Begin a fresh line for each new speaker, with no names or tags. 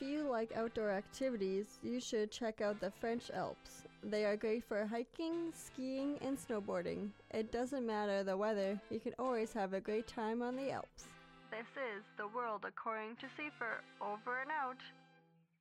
If you like outdoor activities, you should check out the French Alps. They are great for hiking, skiing, and snowboarding. It doesn't matter the weather, you can always have a great time on the Alps. This is The World According to Seifer, over and out.